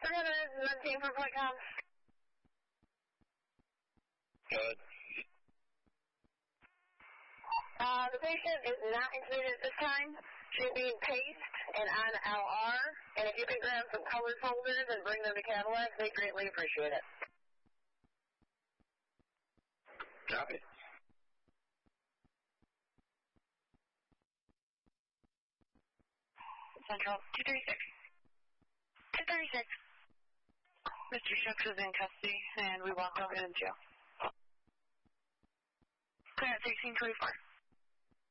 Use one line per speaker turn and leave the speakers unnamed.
317 for flight com.
Good.
The patient is not included at this time. She's being paced and on LR. And if you could grab some colored folders and bring them to Cadillac, they greatly appreciate it.
Copy.
Central 236. 236. Mr. Shooks is in custody, and we walked over to the jail. Clear at 1624.